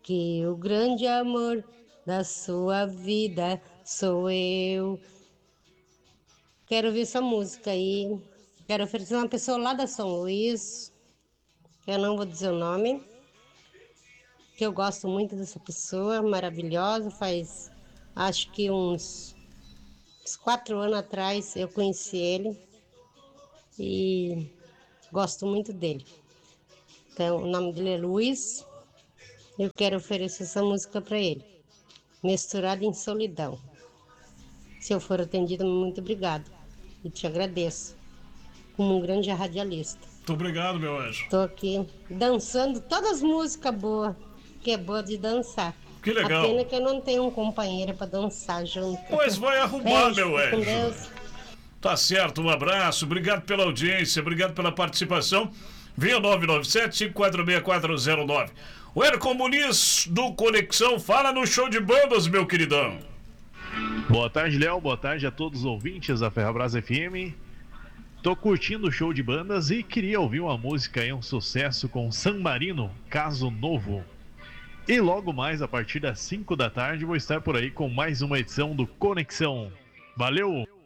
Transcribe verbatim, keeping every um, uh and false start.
que o grande amor da sua vida sou eu. Quero ouvir essa música aí. Quero oferecer uma pessoa lá da São Luís, que eu não vou dizer o nome, que eu gosto muito dessa pessoa, maravilhosa. Faz acho que uns, uns quatro anos atrás eu conheci ele e gosto muito dele. Então, o nome dele é Luiz. Eu quero oferecer essa música para ele, Misturada em Solidão. Se eu for atendida, muito obrigado. E te agradeço, como um grande radialista. Muito obrigado, meu anjo. Estou aqui dançando todas as músicas boas, que é boa de dançar. Que legal. A pena que eu não tenho um companheiro para dançar junto. Pois vai arrumar, Beijo, meu com anjo. Deus. Tá certo, um abraço, obrigado pela audiência, obrigado pela participação. Venha nove nove sete, cinco quatro seis quatro zero nove. O Ercon Muniz do Conexão fala no show de bandas, meu queridão. Boa tarde, Léo, boa tarde a todos os ouvintes da Ferrabras F M. Tô curtindo o show de bandas e queria ouvir uma música aí, um sucesso com San Marino, Caso Novo. E logo mais, a partir das cinco da tarde, vou estar por aí com mais uma edição do Conexão. Valeu!